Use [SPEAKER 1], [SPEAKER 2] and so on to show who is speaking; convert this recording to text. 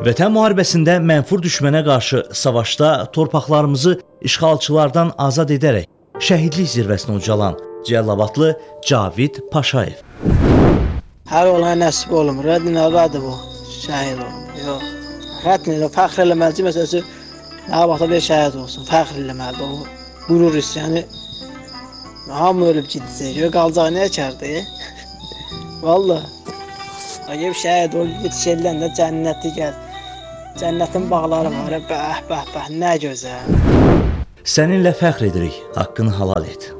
[SPEAKER 1] Vətən müharibəsində mənfur düşmənə qarşı savaşda torpaqlarımızı işğalçılardan azad edərək şəhidlik zirvəsinə ucalan Cəlilabadlı Cavid Paşayev.
[SPEAKER 2] Hər olan nəsib olmur, nədir bu? Şəhid olmur, yox. Xətnə, fəxr eləməlidir, məsələn, Cəlilabadda bir şəhid olsun, fəxr eləməlidir, o qürur hissi, yəni hamı ölüb gidəcək, qalacaq nə əkərdi? Valla, bir şəhid olub yetişəliləndə cənnəti gəl, cənnətin bağları var, bəh, nə gözəl.
[SPEAKER 1] Səninlə fəxr edirik, haqqını halal et.